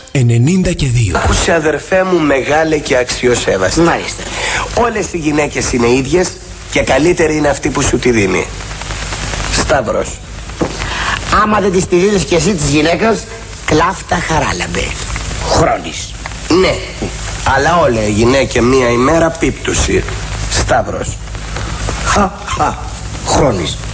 92. Άκουσε αδερφέ μου μεγάλε και αξιοσέβαστη. Μάλιστα. Όλες οι γυναίκες είναι ίδιες και καλύτερη είναι αυτή που σου τη δίνει. Σταύρος. Άμα δεν της τη δίνεις και εσύ της γυναίκας, κλάφτα χαράλαμπε. Χρόνης. Ναι, αλλά όλα οι γυναίκες μία ημέρα πίπτουση. Σταύρος. Χρόνης.